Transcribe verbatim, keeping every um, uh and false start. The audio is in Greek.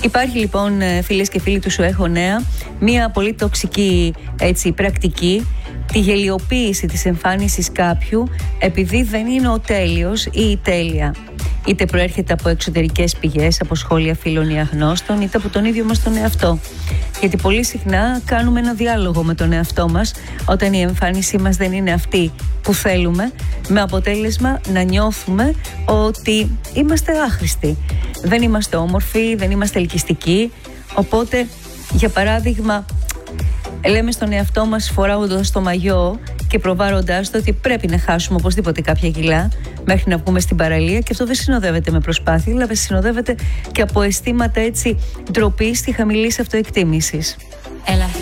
Υπάρχει λοιπόν, φίλες και φίλοι του Σου Έχω Νέα, μία πολύ τοξική έτσι, πρακτική, τη γελιοποίηση της εμφάνισης κάποιου επειδή δεν είναι ο τέλειος ή η τέλεια. Είτε προέρχεται από εξωτερικές πηγές, από σχόλια φίλων ή αγνώστων, είτε από τον ίδιο μας τον εαυτό. Γιατί πολύ συχνά κάνουμε ένα διάλογο με τον εαυτό μας όταν η εμφάνισή μας δεν είναι αυτή που θέλουμε, με αποτέλεσμα να νιώθουμε ότι είμαστε άχρηστοι. Δεν είμαστε όμορφοι, δεν είμαστε ελκυστικοί. Οπότε, για παράδειγμα, λέμε στον εαυτό μας φοράοντας το μαγιό και προβάροντάς το ότι πρέπει να χάσουμε οπωσδήποτε κάποια κιλά μέχρι να βγούμε στην παραλία, και αυτό δεν συνοδεύεται με προσπάθεια, αλλά συνοδεύεται και από αισθήματα έτσι ντροπής και χαμηλής αυτοεκτίμησης. Έλα.